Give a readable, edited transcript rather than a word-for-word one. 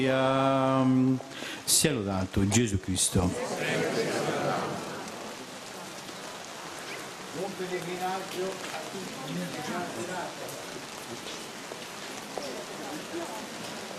Sia lodato Gesù Cristo. Buon pellegrinaggio a tutti.